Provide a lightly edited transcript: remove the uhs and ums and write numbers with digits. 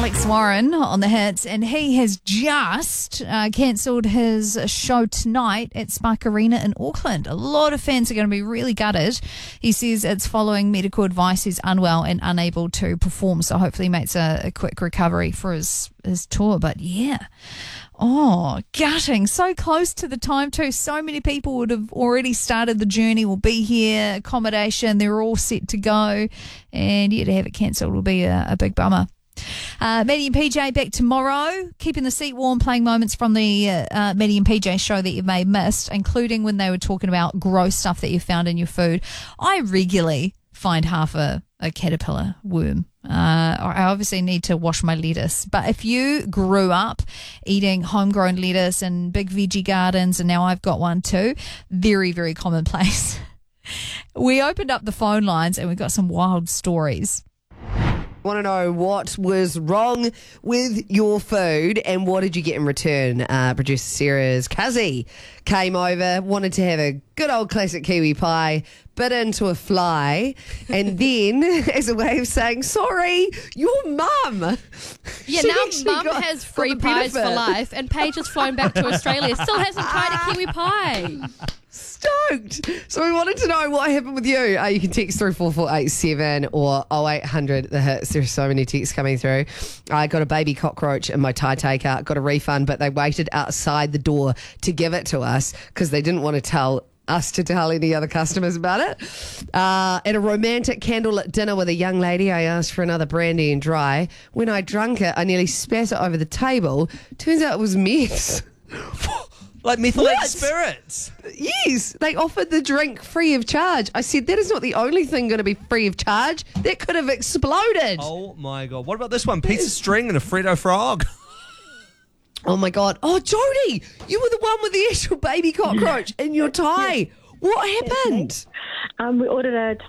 Alex Warren on the hits, and he has just cancelled his show tonight at Spark Arena in Auckland. A lot of fans are going to be really gutted. He says it's following medical advice. He's unwell and unable to perform, so hopefully he makes a quick recovery for his tour. But yeah, gutting. So close to the time too. So many people would have already started the journey, will be here, accommodation, they're all set to go, and to have it cancelled will be a big bummer. Maddie and PJ back tomorrow, keeping the seat warm, playing moments from the Maddie and PJ show that you may have missed, including when they were talking about gross stuff that you found in your food. I regularly find half a caterpillar worm. I obviously need to wash my lettuce, but if you grew up eating homegrown lettuce and big veggie gardens, and now I've got one too, very, very commonplace. We opened up the phone lines and we got some wild stories. Want to know what was wrong with your food and what did you get in return? Producer Sarah's Cuzzy came over, wanted to have a good old classic kiwi pie, bit into a fly, and then as a way of saying, sorry, your mum. Yeah, now mum has free pies for life, and Paige has flown back to Australia, still hasn't tried a kiwi pie. Stoked. So we wanted to know what happened with you. You can text through 4487 or 0800 the hits. There's so many texts coming through. I got a baby cockroach in my tie taker, got a refund, but they waited outside the door to give it to us because they didn't want to tell any other customers about it. At a romantic candlelit dinner with a young lady, I asked for another brandy and dry. When I drank it, I nearly spat it over the table. Turns out it was meth. Like methylated spirits. Yes, they offered the drink free of charge. I said, that is not the only thing going to be free of charge. That could have exploded. Oh, my God. What about this one? Pizza string and a Freddo frog. Oh, my God. Oh, Jodie, you were the one with the actual baby cockroach in your tie. What happened? We ordered a